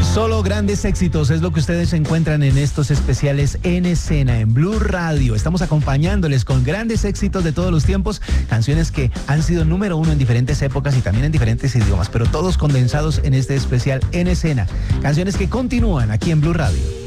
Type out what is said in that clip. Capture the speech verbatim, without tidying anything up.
Solo grandes éxitos es lo que ustedes encuentran en estos especiales En Escena en Blue Radio. Estamos acompañándoles con grandes éxitos de todos los tiempos, canciones que han sido número uno en diferentes épocas y también en diferentes idiomas, pero todos condensados en este especial En Escena. Canciones que continúan aquí en Blue Radio.